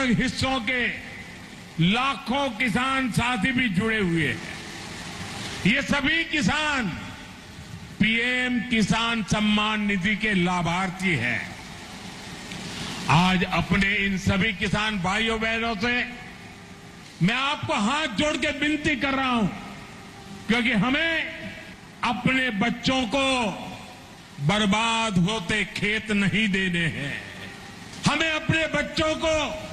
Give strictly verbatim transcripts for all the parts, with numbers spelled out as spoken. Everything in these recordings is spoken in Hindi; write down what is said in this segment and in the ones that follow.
अलग हिस्सों के लाखों किसान साथी भी जुड़े हुए हैं। ये सभी किसान पीएम किसान सम्मान निधि के लाभार्थी हैं। आज अपने इन सभी किसान भाइयों बहनों से मैं आपको हाथ जोड़ के विनती कर रहा हूं, क्योंकि हमें अपने बच्चों को बर्बाद होते खेत नहीं देने हैं। हमें अपने बच्चों को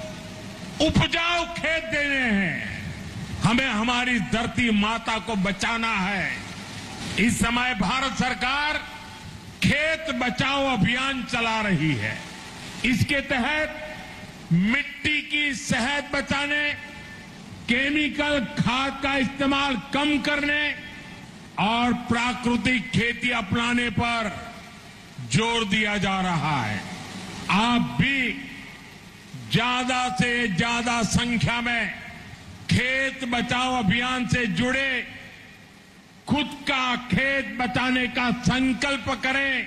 उपजाऊ खेत देने हैं। हमें हमारी धरती माता को बचाना है। इस समय भारत सरकार खेत बचाओ अभियान चला रही है। इसके तहत मिट्टी की सेहत बचाने, केमिकल खाद का इस्तेमाल कम करने और प्राकृतिक खेती अपनाने पर जोर दिया जा रहा है। आप भी ज्यादा से ज्यादा संख्या में खेत बचाओ अभियान से जुड़े, खुद का खेत बचाने का संकल्प करें।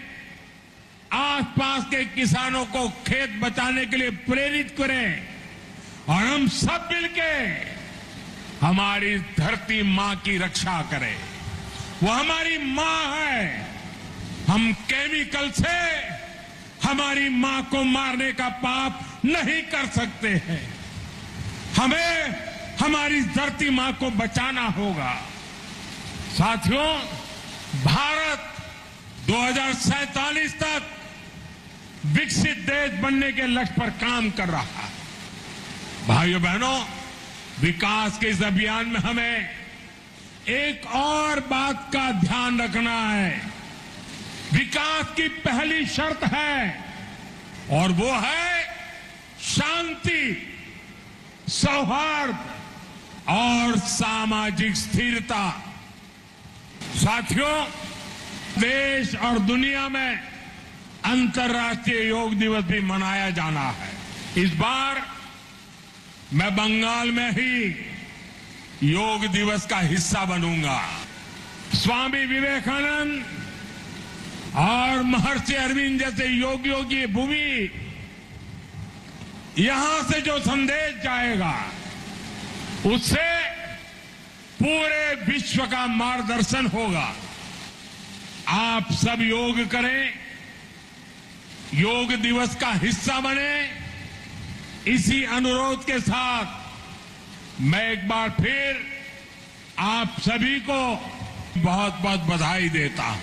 आसपास के किसानों को खेत बचाने के लिए प्रेरित करें और हम सब मिलके हमारी धरती मां की रक्षा करें। वो हमारी मां है। हम केमिकल से हमारी मां को मारने का पाप नहीं कर सकते हैं। हमें हमारी धरती मां को बचाना होगा। साथियों, भारत दो हज़ार सैंतालीस तक विकसित देश बनने के लक्ष्य पर काम कर रहा है। भाइयों बहनों, विकास के इस अभियान में हमें एक और बात का ध्यान रखना है। विकास की पहली शर्त है और वो है शांति, सौहार्द और सामाजिक स्थिरता। साथियों, देश और दुनिया में अंतर्राष्ट्रीय योग दिवस भी मनाया जाना है। इस बार मैं बंगाल में ही योग दिवस का हिस्सा बनूंगा। स्वामी विवेकानंद और महर्षि अरविंद जैसे योगियों की भूमि, यहां से जो संदेश जाएगा उससे पूरे विश्व का मार्गदर्शन होगा। आप सब योग करें, योग दिवस का हिस्सा बने। इसी अनुरोध के साथ मैं एक बार फिर आप सभी को बहुत बहुत बधाई देता हूं।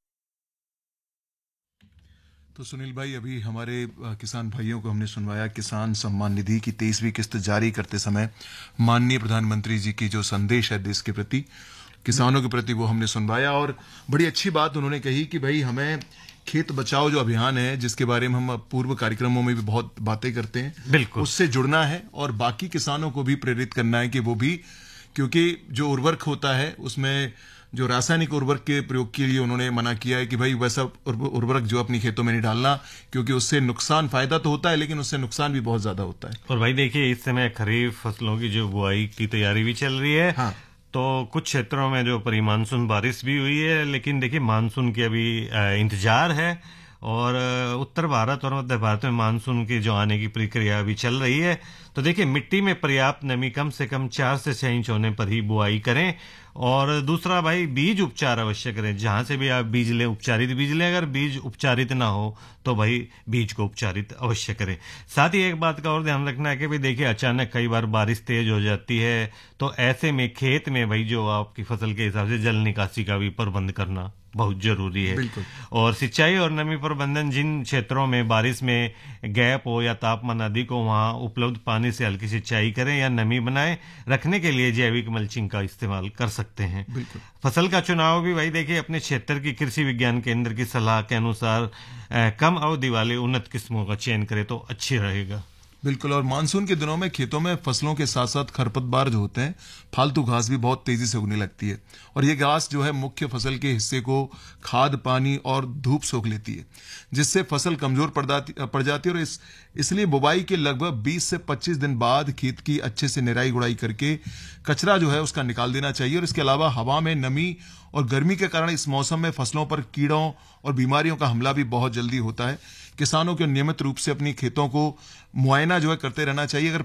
तो सुनील भाई, अभी हमारे किसान भाइयों को हमने सुनवाया किसान सम्मान निधि की तेईसवीं किस्त जारी करते समय माननीय प्रधानमंत्री जी की जो संदेश है देश के प्रति, किसानों के प्रति, वो हमने सुनवाया। और बड़ी अच्छी बात उन्होंने कही कि भाई हमें खेत बचाओ जो अभियान है, जिसके बारे में हम पूर्व कार्यक्रमों में भी बहुत बातें करते हैं, बिल्कुल उससे जुड़ना है और बाकी किसानों को भी प्रेरित करना है कि वो भी, क्योंकि जो उर्वरक होता है उसमें जो रासायनिक उर्वरक के प्रयोग के लिए उन्होंने मना किया है कि भाई वैसा उर्वरक जो अपनी खेतों में नहीं डालना, क्योंकि उससे नुकसान, फायदा तो होता है लेकिन उससे नुकसान भी बहुत ज्यादा होता है। और भाई देखिए, इस समय खरीफ फसलों की जो बुआई की तैयारी भी चल रही है। हाँ। तो कुछ क्षेत्रों में जो परी मानसून बारिश भी हुई है, लेकिन देखिए मानसून की अभी इंतजार है और उत्तर भारत और मध्य भारत में मानसून की जो आने की प्रक्रिया अभी चल रही है। तो देखिए, मिट्टी में पर्याप्त नमी कम से कम चार से छह इंच होने पर ही बुआई करें। और दूसरा भाई, बीज उपचार अवश्य करें। जहां से भी आप बीज लें, उपचारित बीज लें। अगर बीज उपचारित ना हो तो भाई बीज को उपचारित अवश्य करें। साथ ही एक बात का और ध्यान रखना है कि भाई देखिए, अचानक कई बार बारिश तेज हो जाती है, तो ऐसे में खेत में भाई जो आपकी फसल के हिसाब से जल निकासी का भी प्रबंध करना बहुत जरूरी है। और सिंचाई और नमी प्रबंधन, जिन क्षेत्रों में बारिश में गैप हो या तापमान अधिक हो, वहां उपलब्ध पानी से हल्की सिंचाई करें या नमी बनाए रखने के लिए जैविक मल्चिंग का इस्तेमाल कर सकते हैं। फसल का चुनाव भी भाई देखिए, अपने क्षेत्र की कृषि विज्ञान केंद्र की सलाह के अनुसार ए, कम अवधि वाले उन्नत किस्मों का चयन करें तो अच्छी रहेगा। बिल्कुल। और मानसून के दिनों में खेतों में फसलों के साथ साथ खरपतवार जो होते हैं, फालतू घास भी बहुत तेजी से उगने लगती है और ये घास जो है मुख्य फसल के हिस्से को खाद, पानी और धूप सोख लेती है, जिससे फसल कमजोर पड़ जाती पड़ जाती है। और इस इसलिए बुवाई के लगभग बीस से पच्चीस दिन बाद खेत की अच्छे से निराई गुड़ाई करके कचरा जो है उसका निकाल देना चाहिए। और इसके अलावा हवा में नमी और गर्मी के कारण इस मौसम में फसलों पर कीड़ों और बीमारियों का हमला भी बहुत जल्दी होता है। किसानों को नियमित रूप से अपनी खेतों को मुआयना जो है करते रहना चाहिए। अगर